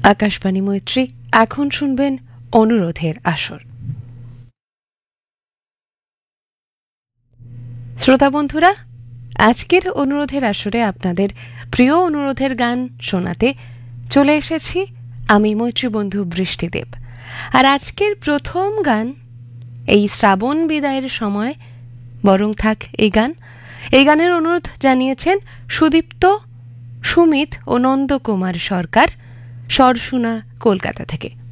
আকাশবাণী মৈত্রী। এখন শুনবেন অনুরোধের আসর। শ্রোতা বন্ধুরা, আজকের অনুরোধের আসরে আপনাদের প্রিয় অনুরোধের গান শোনাতে চলে এসেছি আমি মৈত্রী বন্ধু বৃষ্টিদেব। আর আজকের প্রথম গান এই শ্রাবণ বিদায়ের সময় বরং থাক এই গানের অনুরোধ জানিয়েছেন সুদীপ্ত, সুমিত ও নন্দকুমার সরকার, সরসুনা, কলকাতা থেকে।